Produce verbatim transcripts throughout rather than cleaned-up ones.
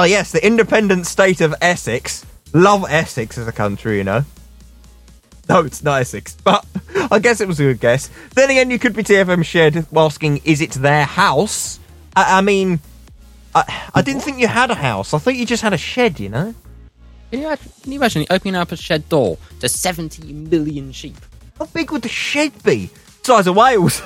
yes, the independent state of Essex. Love Essex as a country, you know. No, it's not Essex, but I guess it was a good guess. Then again, you could be T F M Shed asking, is it their house? I, I mean, I, I didn't think you had a house. I thought you just had a shed, you know? Can you, can you imagine opening up a shed door to seventy million sheep? How big would the shed be? Size of Wales.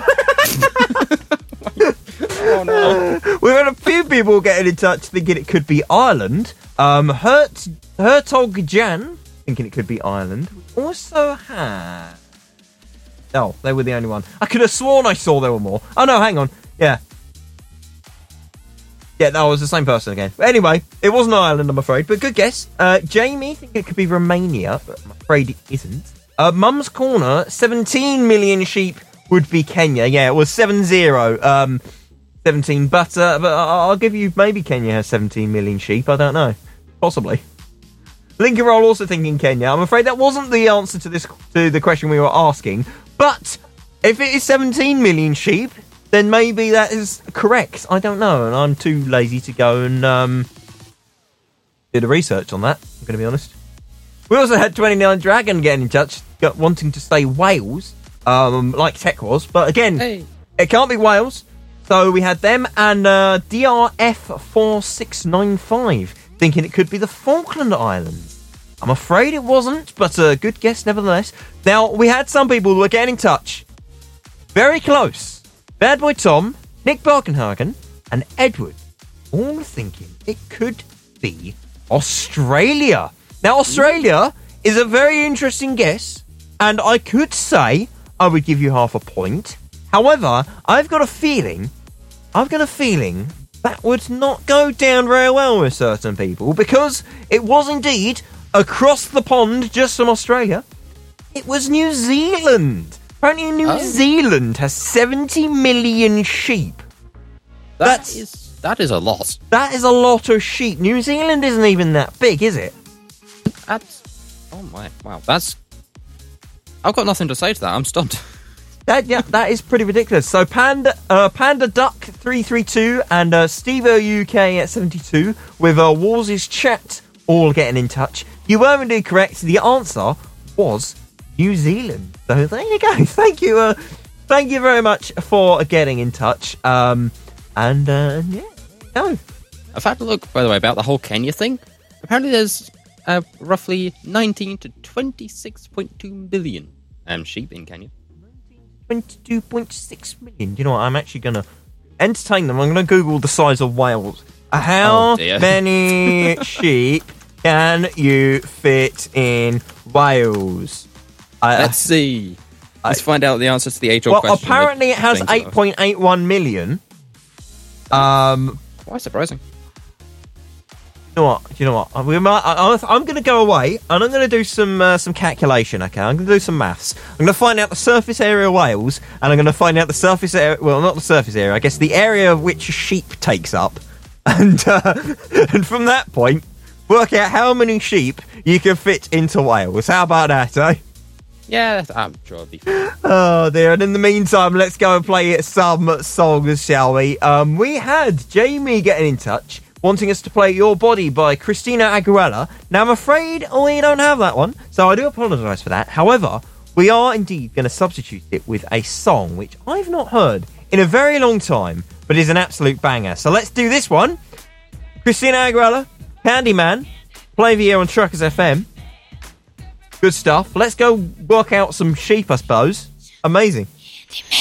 Oh, no. We've had a few people getting in touch thinking it could be Ireland. Um, Hert, Hertog Jan thinking it could be Ireland. We also had... Oh, they were the only one. I could have sworn I saw there were more. Oh, no, hang on. Yeah. Yeah, that was the same person again. But anyway, it wasn't Ireland, I'm afraid. But good guess. Uh, Jamie, I think it could be Romania, but I'm afraid it isn't. Uh, Mum's Corner, seventeen million sheep would be Kenya. Yeah, it was seven zero. Um, seventeen, but, uh, but I'll give you, maybe Kenya has seventeen million sheep. I don't know. Possibly. Lincoln Roll also thinking Kenya. I'm afraid that wasn't the answer to this to the question we were asking. But if it is seventeen million sheep, then maybe that is correct. I don't know, and I'm too lazy to go and um, do the research on that, I'm going to be honest. We also had twenty-nine Dragon getting in touch, got, wanting to say Wales, um, like Tech was. But again, Hey. it can't be Wales. So we had them and uh, D R F four six nine five thinking it could be the Falkland Islands. I'm afraid it wasn't, but a good guess nevertheless. Now, we had some people who were getting in touch. Very close. Bad Boy Tom, Nick Barkenhagen, and Edward all thinking it could be Australia. Now, Australia is a very interesting guess, and I could say I would give you half a point. However, I've got a feeling, I've got a feeling that would not go down very well with certain people, because it was indeed across the pond, just from Australia. It was New Zealand. Apparently New Oh. Zealand has seventy million sheep. That That's- is that is a lot. That is a lot of sheep. New Zealand isn't even that big, is it? That's oh my wow. That's I've got nothing to say to that. I'm stunned. That yeah, that is pretty ridiculous. So Panda uh, Panda Duck three three two and uh, Stevo U K at seventy-two with uh, Wars' chat all getting in touch. You were indeed correct. The answer was New Zealand. So there you go. Thank you. Uh, thank you very much for getting in touch. Um, and uh, yeah, there you go. I've had a look, by the way, about the whole Kenya thing. Apparently, there's uh, roughly nineteen to twenty-six point two million um, sheep in Kenya. twenty-two point six million. You know what? I'm actually going to entertain them. I'm going to Google the size of Wales. How Oh, dear. many sheep can you fit in Wales? I, Let's see. Let's I- find out the answer to the age-old well, question. apparently it has that- eight point eight one million. Um, Quite surprising. you know what? You know what? We might, I, I- I'm going to go away and I'm going to do some uh, some calculation. Okay, I'm going to do some maths. I'm going to find out the surface area of Wales, and I'm going to find out the surface area. Well, not the surface area. I guess the area of which a sheep takes up, and uh, and from that point, work out how many sheep you can fit into Wales. How about that, eh? Yeah, that's- I'm sure it'll be fine. Oh dear, and in the meantime, let's go and play some songs, shall we? Um, we had Jamie getting in touch, wanting us to play Your Body by Christina Aguilera. Now, I'm afraid we don't have that one, so I do apologise for that. However, we are indeed going to substitute it with a song which I've not heard in a very long time, but is an absolute banger. So let's do this one. Christina Aguilera, Candyman, play the year on Truckers F M. Good stuff. Let's go work out some sheep, I suppose. Amazing. Candyman.